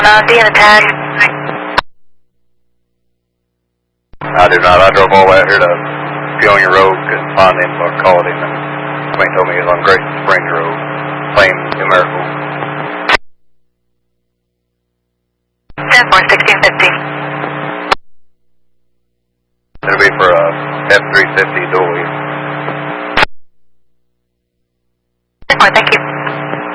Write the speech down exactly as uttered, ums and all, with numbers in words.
Uh, be in a tag. I do not. I drove all the way out here to Peonia Road, couldn't find him, so I called him, and somebody told me he was on Great Springs Road, claimed numerical. ten four, sixteen fifty. It'll be for a F three fifty dual. ten four, thank you.